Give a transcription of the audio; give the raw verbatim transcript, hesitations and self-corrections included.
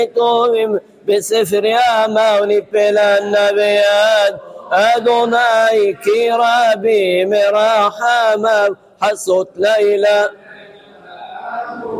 בספר ימי ולנביאת אדוני כי רבי מרחמיו חסות לילה